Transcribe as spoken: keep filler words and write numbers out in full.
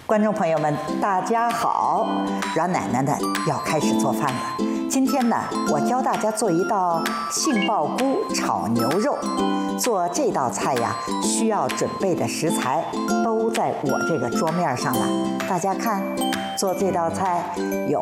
观众朋友们，大家好！阮奶奶呢要开始做饭了。今天呢，我教大家做一道杏鲍菇炒牛肉。做这道菜呀，需要准备的食材都在我这个桌面上了。大家看，做这道菜有